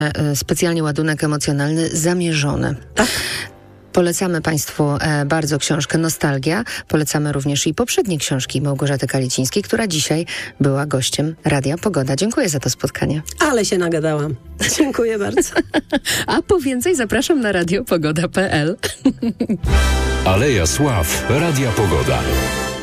specjalnie ładunek emocjonalny zamierzony. Tak. Polecamy Państwu bardzo książkę Nostalgia. Polecamy również i poprzednie książki Małgorzaty Kalicińskiej, która dzisiaj była gościem Radia Pogoda. Dziękuję za to spotkanie. Ale się nagadałam. Dziękuję bardzo. A po więcej zapraszam na radiopogoda.pl. Aleja Sław Radia Pogoda.